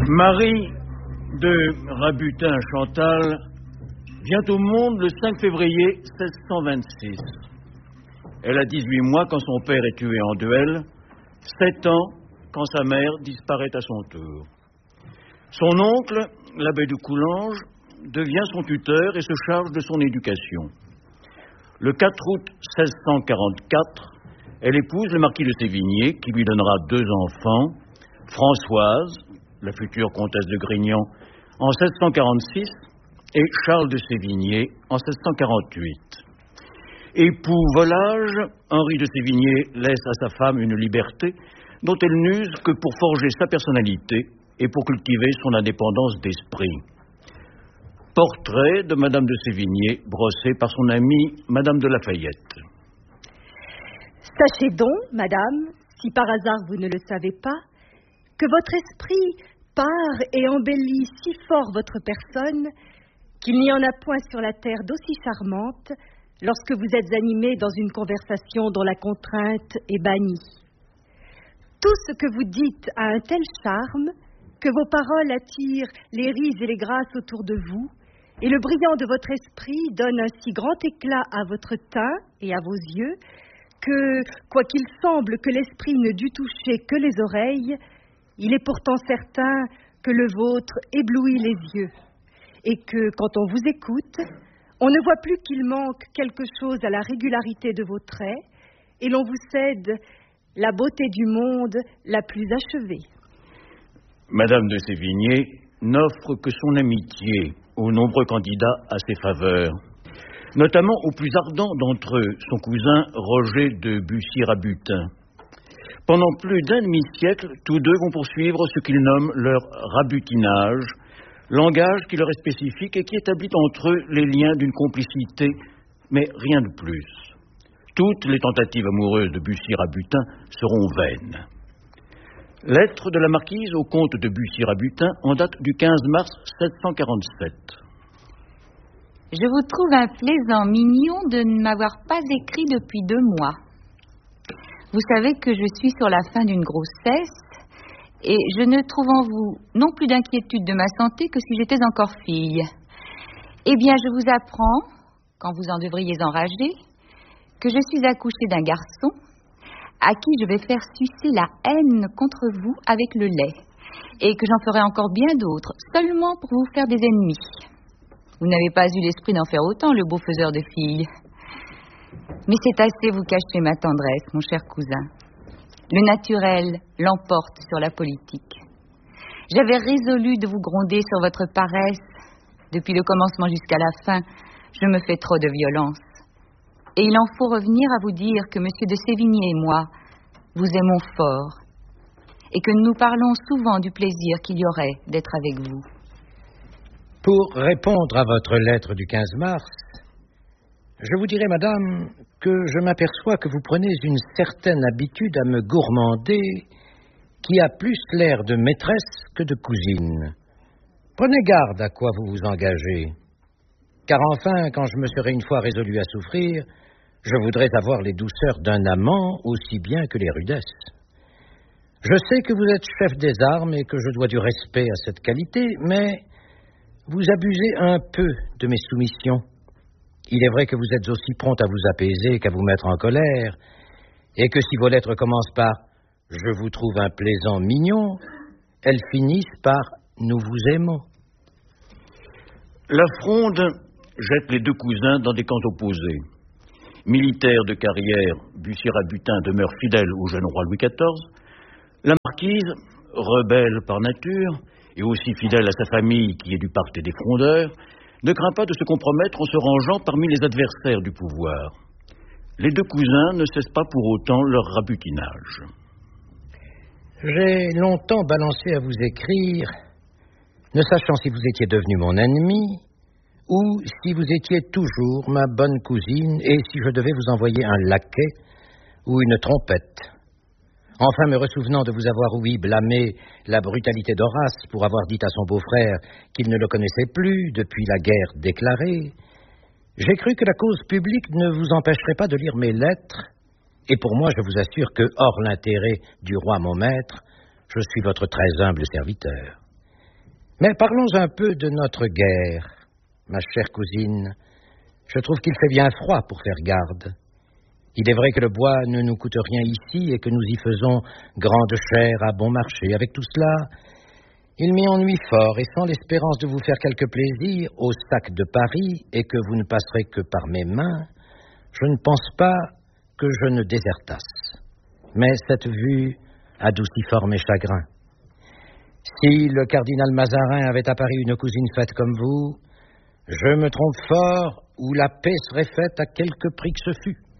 Marie de Rabutin-Chantal vient au monde le 5 février 1626. Elle a 18 mois quand son père est tué en duel, 7 ans quand sa mère disparaît à son tour. Son oncle, l'abbé de Coulanges, devient son tuteur et se charge de son éducation. Le 4 août 1644, elle épouse le marquis de Sévigné, qui lui donnera 2 enfants, Françoise, la future comtesse de Grignan, en 1646, et Charles de Sévigné en 1648. Époux volage, Henri de Sévigné laisse à sa femme une liberté dont elle n'use que pour forger sa personnalité et pour cultiver son indépendance d'esprit. Portrait de Madame de Sévigné, brossé par son amie Madame de Lafayette. Sachez donc, Madame, si par hasard vous ne le savez pas, que votre esprit part et embellit si fort votre personne qu'il n'y en a point sur la terre d'aussi charmante lorsque vous êtes animé dans une conversation dont la contrainte est bannie. Tout ce que vous dites a un tel charme que vos paroles attirent les ris et les grâces autour de vous, et le brillant de votre esprit donne un si grand éclat à votre teint et à vos yeux que, quoiqu'il semble que l'esprit ne dût toucher que les oreilles, il est pourtant certain que le vôtre éblouit les yeux, et que, quand on vous écoute, on ne voit plus qu'il manque quelque chose à la régularité de vos traits, et l'on vous cède la beauté du monde la plus achevée. Madame de Sévigné n'offre que son amitié aux nombreux candidats à ses faveurs, notamment au plus ardent d'entre eux, son cousin Roger de Bussy-Rabutin. Pendant plus d'un demi-siècle, tous deux vont poursuivre ce qu'ils nomment leur rabutinage, langage qui leur est spécifique et qui établit entre eux les liens d'une complicité, mais rien de plus. Toutes les tentatives amoureuses de Bussy-Rabutin seront vaines. Lettre de la marquise au comte de Bussy-Rabutin en date du 15 mars 1747. Je vous trouve un plaisant mignon de ne m'avoir pas écrit depuis 2 mois. Vous savez que je suis sur la fin d'une grossesse et je ne trouve en vous non plus d'inquiétude de ma santé que si j'étais encore fille. Eh bien, je vous apprends, quand vous en devriez enrager, que je suis accouchée d'un garçon à qui je vais faire sucer la haine contre vous avec le lait et que j'en ferai encore bien d'autres, seulement pour vous faire des ennemis. Vous n'avez pas eu l'esprit d'en faire autant, le beau faiseur de filles. Mais c'est assez vous cacher ma tendresse, mon cher cousin. Le naturel l'emporte sur la politique. J'avais résolu de vous gronder sur votre paresse. Depuis le commencement jusqu'à la fin, je me fais trop de violence. Et il en faut revenir à vous dire que M. de Sévigné et moi, vous aimons fort, et que nous parlons souvent du plaisir qu'il y aurait d'être avec vous. Pour répondre à votre lettre du 15 mars, je vous dirai, madame, que je m'aperçois que vous prenez une certaine habitude à me gourmander qui a plus l'air de maîtresse que de cousine. Prenez garde à quoi vous vous engagez, car enfin, quand je me serai une fois résolu à souffrir, je voudrais avoir les douceurs d'un amant aussi bien que les rudesses. Je sais que vous êtes chef des armes et que je dois du respect à cette qualité, mais vous abusez un peu de mes soumissions. Il est vrai que vous êtes aussi prompt à vous apaiser qu'à vous mettre en colère, et que si vos lettres commencent par « Je vous trouve un plaisant mignon », elles finissent par « Nous vous aimons ». La Fronde jette les 2 cousins dans des camps opposés. Militaire de carrière, Bussy-Rabutin demeure fidèle au jeune roi Louis XIV. La marquise, rebelle par nature, et aussi fidèle à sa famille qui est du parti des frondeurs, ne craint pas de se compromettre en se rangeant parmi les adversaires du pouvoir. Les 2 cousins ne cessent pas pour autant leur rabutinage. J'ai longtemps balancé à vous écrire, ne sachant si vous étiez devenu mon ennemi ou si vous étiez toujours ma bonne cousine et si je devais vous envoyer un laquais ou une trompette. Enfin, me ressouvenant de vous avoir, oui, blâmé la brutalité d'Horace pour avoir dit à son beau-frère qu'il ne le connaissait plus depuis la guerre déclarée, j'ai cru que la cause publique ne vous empêcherait pas de lire mes lettres, et pour moi, je vous assure que, hors l'intérêt du roi mon maître, je suis votre très humble serviteur. Mais parlons un peu de notre guerre, ma chère cousine. Je trouve qu'il fait bien froid pour faire garde. Il est vrai que le bois ne nous coûte rien ici et que nous y faisons grande chère à bon marché. Avec tout cela, il m'y ennuie fort, et sans l'espérance de vous faire quelque plaisir au sac de Paris et que vous ne passerez que par mes mains, je ne pense pas que je ne désertasse. Mais cette vue adoucit fort mes chagrins. Si le cardinal Mazarin avait à Paris une cousine faite comme vous, je me trompe fort, ou la paix serait faite à quelque prix que ce fût.